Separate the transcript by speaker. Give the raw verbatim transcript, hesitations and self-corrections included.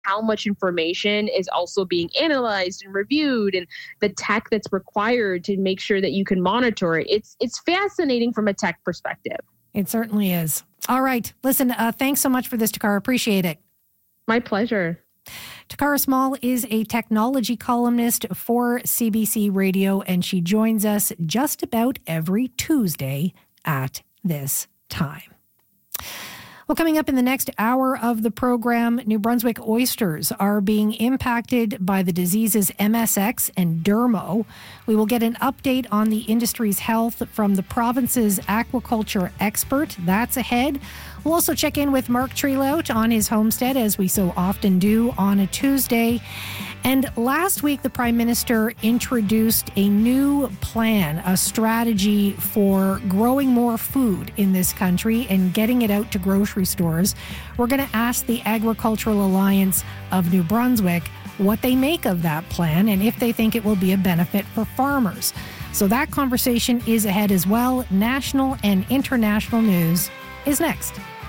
Speaker 1: how much information is also being analyzed and reviewed, and the tech that's required to make sure that you can monitor it. It's it's fascinating from a tech perspective.
Speaker 2: It certainly is. All right. Listen, uh, thanks so much for this, Takara. Appreciate it.
Speaker 1: My pleasure.
Speaker 2: Takara Small is a technology columnist for C B C Radio, and she joins us just about every Tuesday at this time. Well, coming up in the next hour of the program, New Brunswick oysters are being impacted by the diseases M S X and Dermo. We will get an update on the industry's health from the province's aquaculture expert. That's ahead. We'll also check in with Mark Trelout on his homestead, as we so often do on a Tuesday. And last week, the Prime Minister introduced a new plan, a strategy for growing more food in this country and getting it out to grocery stores. We're going to ask the Agricultural Alliance of New Brunswick what they make of that plan and if they think it will be a benefit for farmers. So that conversation is ahead as well. National and international news is next.